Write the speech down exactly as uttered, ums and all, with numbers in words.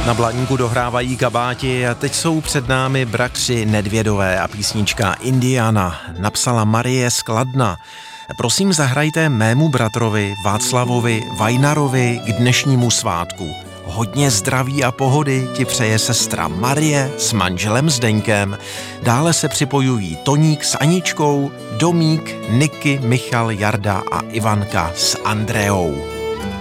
Na Blaníku dohrávají kabáti a teď jsou před námi bratři Nedvědové a písnička Indiana napsala Marie z Kladna. Prosím, zahrajte mému bratrovi Václavovi Vajnarovi k dnešnímu svátku. Hodně zdraví a pohody ti přeje sestra Marie s manželem Zdeňkem. Dále se připojují Toník s Aničkou, Domík, Niky, Michal, Jarda a Ivanka s Andreou.